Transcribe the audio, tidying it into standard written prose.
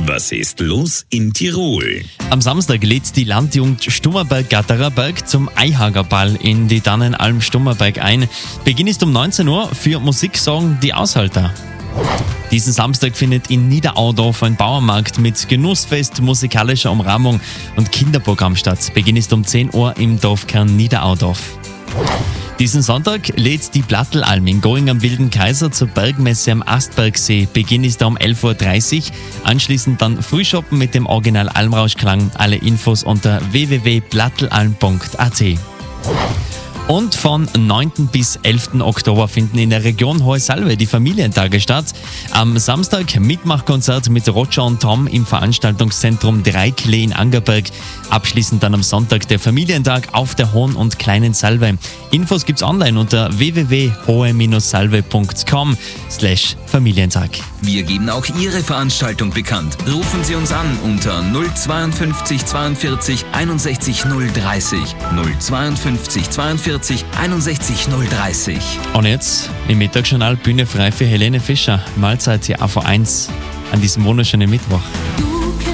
Was ist los in Tirol? Am Samstag lädt die Landjugend Stummerberg-Gatterer-Berg zum Eihagerball in die Dannenalm Stummerberg ein. Beginn ist um 19 Uhr, für Musik sorgen die Aushalter. Diesen Samstag findet in Niederaudorf ein Bauernmarkt mit Genussfest, musikalischer Umrahmung und Kinderprogramm statt. Beginn ist um 10 Uhr im Dorfkern Niederaudorf. Diesen Sonntag lädt die Plattelalm in Going am Wilden Kaiser zur Bergmesse am Astbergsee. Beginn ist da um 11.30 Uhr. Anschließend dann Frühshoppen mit dem Original Almrauschklang. Alle Infos unter www.plattelalm.at. Und von 9. bis 11. Oktober finden in der Region Hohe Salve die Familientage statt. Am Samstag Mitmachkonzert mit Roger und Tom im Veranstaltungszentrum Dreiklee in Angerberg. Abschließend dann am Sonntag der Familientag auf der Hohen und Kleinen Salve. Infos gibt's online unter www.hohe-salve.com/Familientag. Wir geben auch Ihre Veranstaltung bekannt. Rufen Sie uns an unter 052 42 61 030. 052 42 61 030. Und jetzt im Mittagsjournal Bühne frei für Helene Fischer. Mahlzeit hier AV1 an diesem wunderschönen Mittwoch.